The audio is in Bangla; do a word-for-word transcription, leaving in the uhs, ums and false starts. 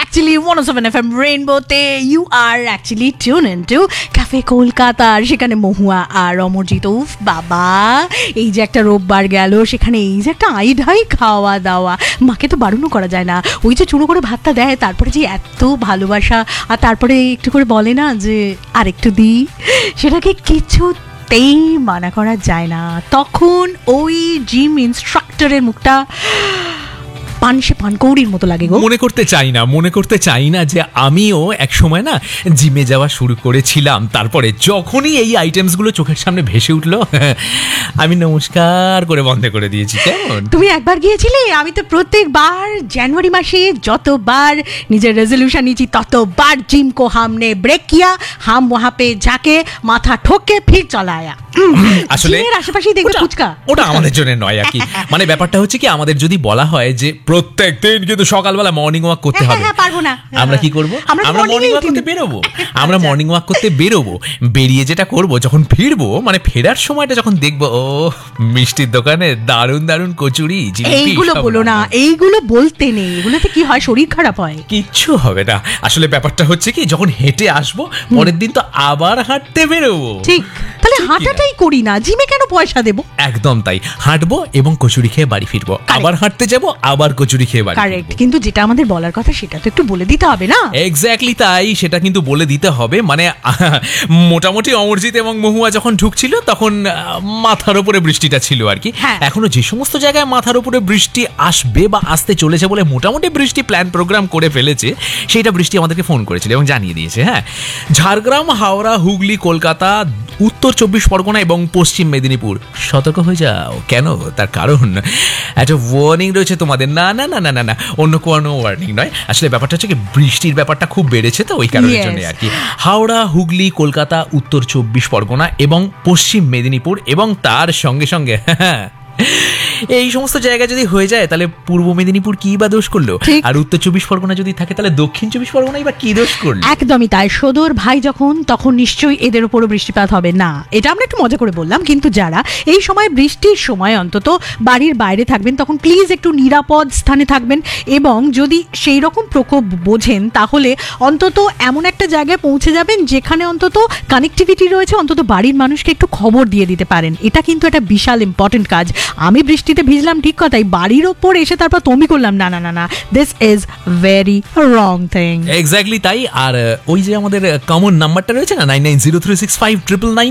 actually one oh seven F M Rainbow te you are actually tuned into Cafe Kolkata আর সেখানে মহুয়া আর অমরজিৎ। উফ বাবা, এই যে একটা রোববার গেল, সেখানে এই যে একটা আইঢাই খাওয়া দাওয়া, মাকে তো বারণও করা যায় না। ওই যে চুনো করে ভাতটা দেয়, তারপরে যে এত ভালোবাসা, আর তারপরে একটু করে বলে না যে আর একটু দিই, সেটাকে কিছু তেই মানা করা যায় না। তখন ওই জিম ইনস্ট্রাক্টরের মুখটা পানসে পানকৌড়ির মতো লাগে গো। মনে করতে চাই না মনে করতে চাই না যে আমিও এক সময় না জিমে যাওয়া শুরু করেছিলাম। তারপরে যখনই এই আইটেমসগুলো চোখের সামনে ভেসে উঠলো, আমি নমস্কার করে বন্ধ করে দিয়েছি। কেমন? তুমি একবার গিয়েছিলে? আমি তো প্রত্যেকবার জানুয়ারি মাসে যতবার নিজের রেজলিউশন নিয়েছি ততবার জিম কো হামনে ব্রেক কিয়া, হাম ওয়াহা পে যাকে মাথা ঠোকে ফির চলা আয়া। আসলে আশেপাশেই দেখবে ফুচকা, ওটা আমাদের জন্য নয় আর কি। মানে ব্যাপারটা হচ্ছে কি, আমাদের যদি বলা হয় যে প্রত্যেক দিন কিন্তু সকালবেলা মর্নিং ওয়াক করতে হবে, পারবো না, আমরা কি করব? আমরা মর্নিং ওয়াক করতে বেরোবো আমরা মর্নিং ওয়াক করতে বেরোবো বেরিয়ে যেটা করব, যখন ফিরবো, মানে ফেরার সময়টা যখন দেখবো, ও মিষ্টির দোকানে দারুণ দারুণ কচুরি, এইগুলো বলো না, এইগুলো বলতে নেই, এগুলোতে কি হয়, শরীর খারাপ হয়। কিচ্ছু হবে না। আসলে ব্যাপারটা হচ্ছে কি, যখন হেঁটে আসবো পরের দিন তো আবার হাঁটতে বেরোবো। ঠিক, তাহলে হাঁটাটাই করি না, জিমে কেন পয়সা দেবো? একদম তাই, হাঁটবো এবং কচুরি খেয়ে বাড়ি ফিরবো, আবার হাঁটতে যাবো, আবার কচুরি খেয়ে বাড়ি। কারেক্ট, কিন্তু যেটা আমাদের বলার কথা সেটা তো একটু বলে দিতে হবে না? এক্স্যাক্টলি তাই, সেটা কিন্তু বলে দিতে হবে। মানে মোটামুটি অমরজিৎ এবং মহুয়া যখন ঢুকছিল তখন মাথার উপরে বৃষ্টিটা ছিল আর কি। এখনো যে সমস্ত জায়গায় মাথার উপরে বৃষ্টি আসবে বা আসতে চলেছে বলে মোটামুটি বৃষ্টি প্ল্যান প্রোগ্রাম করে ফেলেছে, সেইটা বৃষ্টি আমাদেরকে ফোন করেছিল এবং জানিয়ে দিয়েছে। হ্যাঁ, ঝাড়গ্রাম, হাওড়া, হুগলি, কলকাতা, উত্তর চব্বিশ পরগনা এবং পশ্চিম মেদিনীপুর সতর্ক হয়ে যাও। কেন? তার কারণ একটা ওয়ার্নিং রয়েছে তোমাদের। না না না না না না অন্য কোনো ওয়ার্নিং নয়। আসলে ব্যাপারটা হচ্ছে কি, বৃষ্টির ব্যাপারটা খুব বেড়েছে তো, ওই কারণের জন্য আর কি। হাওড়া, হুগলি, কলকাতা, উত্তর চব্বিশ পরগনা এবং পশ্চিম মেদিনীপুর এবং তার সঙ্গে সঙ্গে এই সমস্ত জায়গায় যদি হয়ে যায় তাহলে পূর্ব মেদিনীপুর কি বা দোষ করলো, আর উত্তর চব্বিশ পরগনা যদি থাকে তাহলে দক্ষিণ চব্বিশ পরগনাই বা কি দোষ করলো? একদমই তাই। সদর ভাই যখন, তখন নিশ্চয়ই এদের উপরও বৃষ্টিপাত হবে না। এটা আমরা একটু মজা করে বললাম, কিন্তু যারা এই সময় বৃষ্টির সময় অন্তত বাড়ির বাইরে থাকবেন, তখন প্লিজ একটু নিরাপদ স্থানে থাকবেন, এবং যদি সেই রকম প্রকোপ বোঝেন তাহলে অন্তত এমন একটা জায়গায় পৌঁছে যাবেন যেখানে অন্তত কানেক্টিভিটি রয়েছে, অন্তত বাড়ির মানুষকে একটু খবর দিয়ে দিতে পারেন। এটা কিন্তু একটা বিশাল ইম্পর্টেন্ট কাজ। আমি বৃষ্টিতে ভিজলাম ঠিক কথাই, বাড়ির ওপর এসে তারপর তুমি করলাম, না না না না, this is very wrong thing. Exactly তাই। আর ওই যে আমাদের কমন নাম্বারটা রয়েছে না, nine nine zero three six five triple nine